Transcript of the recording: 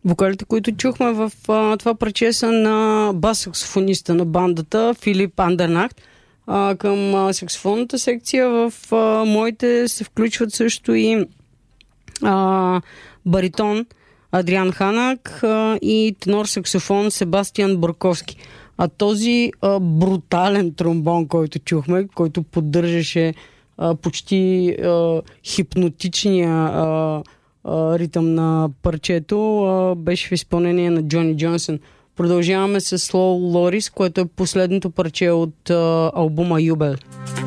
Вокалите, които чухме в това парче са на бас-саксофониста на бандата Филип Андернахт. Към саксофонната секция в моите се включват също и баритон Адриан Ханак и тенор-саксофон Себастиан Бурковски. А този брутален тромбон, който чухме, който поддържаше почти хипнотичния ритъм на парчето, беше в изпълнение на Джони Джонсън. Продължаваме с Slow Loris, което е последното парче от албума Юбел.